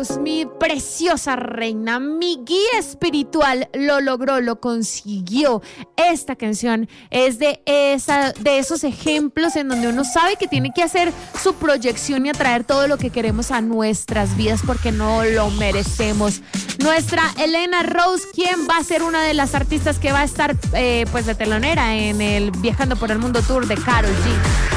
Rose, mi preciosa reina, mi guía espiritual, lo logró, lo consiguió. Esta canción es de esos ejemplos en donde uno sabe que tiene que hacer su proyección y atraer todo lo que queremos a nuestras vidas porque no lo merecemos. Nuestra Elena Rose, quien va a ser una de las artistas que va a estar pues de telonera en el Viajando por el Mundo Tour de Karol G.